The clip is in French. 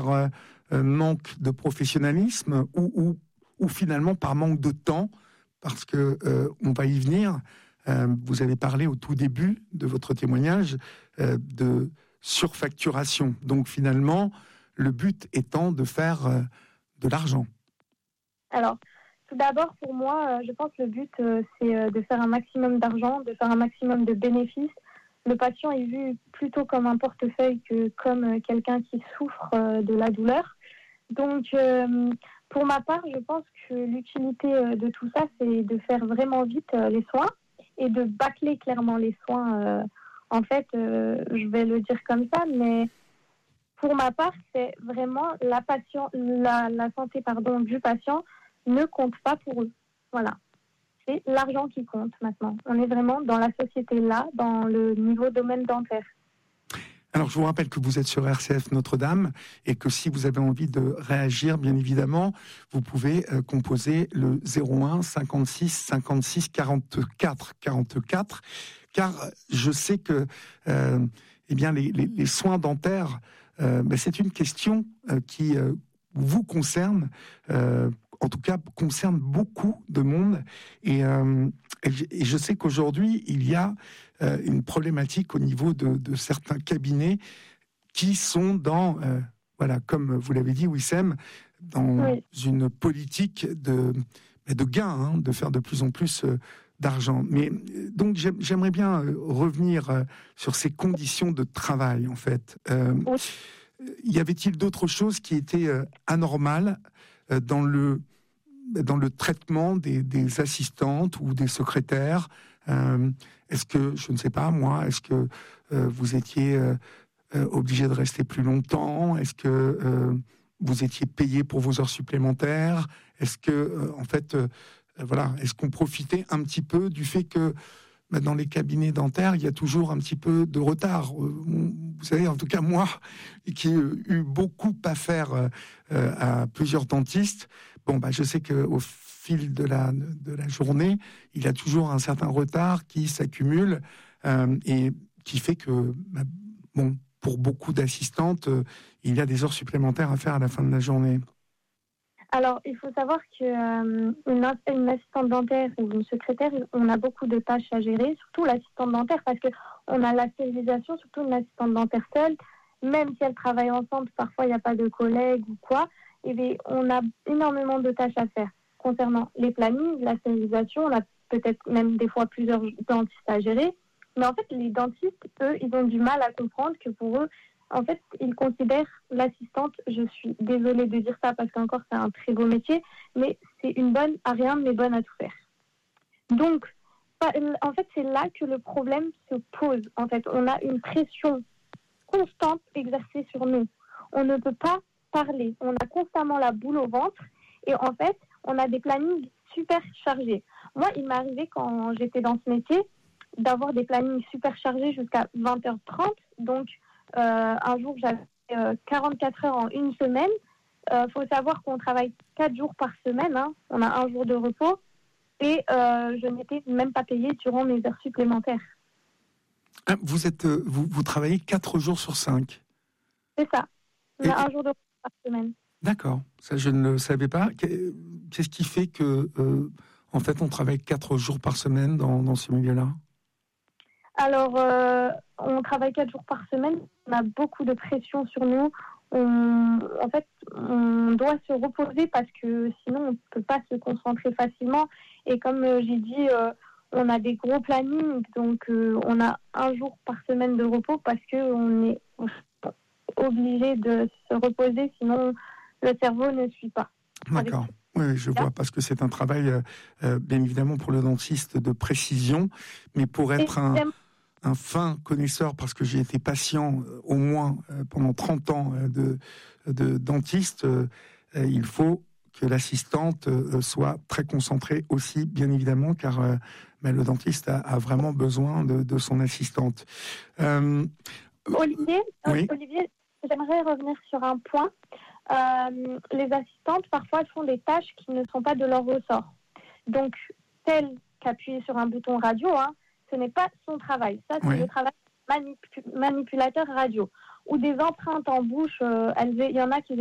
manque de professionnalisme ou finalement par manque de temps, parce que on va y venir. Vous avez parlé au tout début de votre témoignage de surfacturation. Donc finalement, le but étant de faire de l'argent. Alors, tout d'abord, pour moi, je pense que le but, c'est de faire un maximum d'argent, de faire un maximum de bénéfices. Le patient est vu plutôt comme un portefeuille que comme quelqu'un qui souffre de la douleur. Donc, pour ma part, je pense que l'utilité de tout ça, c'est de faire vraiment vite les soins et de bâcler clairement les soins. En fait, je vais le dire comme ça, mais pour ma part, c'est vraiment la santé du patient ne compte pas pour eux. Voilà. C'est l'argent qui compte maintenant. On est vraiment dans la société là, dans le niveau domaine dentaire. Alors, je vous rappelle que vous êtes sur RCF Notre-Dame et que si vous avez envie de réagir, bien évidemment, vous pouvez composer le 01 56 56 44 44, car je sais que eh bien les soins dentaires, c'est une question qui vous concerne. En tout cas, concerne beaucoup de monde. Et je sais qu'aujourd'hui, il y a une problématique au niveau de certains cabinets qui sont dans, comme vous l'avez dit, Wissem, dans une politique de gain, de faire de plus en plus d'argent. Mais donc, j'aimerais bien revenir sur ces conditions de travail, en fait. Y avait-il d'autres choses qui étaient anormales dans le traitement des assistantes ou des secrétaires? Est-ce que, je ne sais pas moi, est-ce que vous étiez obligé de rester plus longtemps? Est-ce que vous étiez payé pour vos heures supplémentaires? Est-ce que, est-ce qu'on profitait un petit peu du fait que dans les cabinets dentaires, il y a toujours un petit peu de retard? Vous savez, en tout cas moi, qui ai eu beaucoup à faire à plusieurs dentistes, je sais qu'au fil de la journée, il y a toujours un certain retard qui s'accumule et qui fait que, pour beaucoup d'assistantes, il y a des heures supplémentaires à faire à la fin de la journée. Alors, il faut savoir qu'une assistante dentaire ou une secrétaire, on a beaucoup de tâches à gérer, surtout l'assistante dentaire, parce qu'on a la stérilisation, surtout une assistante dentaire seule, même si elle travaille ensemble, parfois il n'y a pas de collègues ou quoi, et bien, on a énormément de tâches à faire. Concernant les plannings, la stérilisation, on a peut-être même des fois plusieurs dentistes à gérer, mais en fait, les dentistes, eux, ils ont du mal à comprendre que pour eux, en fait, ils considèrent l'assistante, je suis désolée de dire ça parce qu'encore c'est un très beau métier, mais c'est une bonne à rien, mais bonne à tout faire. Donc, en fait, c'est là que le problème se pose. En fait, on a une pression constante exercée sur nous. On ne peut pas parler. On a constamment la boule au ventre et en fait, on a des plannings super chargés. Moi, il m'est arrivé quand j'étais dans ce métier d'avoir des plannings super chargés jusqu'à 20h30. Donc, un jour, j'avais 44 heures en une semaine. Faut savoir qu'on travaille 4 jours par semaine. On a un jour de repos. Et je n'étais même pas payée durant mes heures supplémentaires. Vous travaillez 4 jours sur 5? C'est ça. On a un jour de repos par semaine. D'accord. Ça, je ne le savais pas. Qu'est-ce qui fait que, en fait, on travaille 4 jours par semaine dans ce milieu-là? Alors, on travaille 4 jours par semaine. On a beaucoup de pression sur nous. On doit se reposer parce que sinon, on ne peut pas se concentrer facilement. Et comme j'ai dit, on a des gros plannings. Donc, on a un jour par semaine de repos parce qu'on est obligé de se reposer. Sinon, le cerveau ne suit pas. D'accord. Oui, je vois, parce que c'est un travail, bien évidemment, pour le dentiste de précision. Mais pour être un fin connaisseur, parce que j'ai été patient au moins pendant 30 ans de dentiste, il faut que l'assistante soit très concentrée aussi, bien évidemment, car le dentiste a vraiment besoin de son assistante. Olivier, oui. Olivier, j'aimerais revenir sur un point. Les assistantes, parfois, elles font des tâches qui ne sont pas de leur ressort. Donc, tel qu'appuyer sur un bouton radio, ce n'est pas son travail. Ça, c'est le travail manipulateur radio. ou des empreintes en bouche. Il y en a qui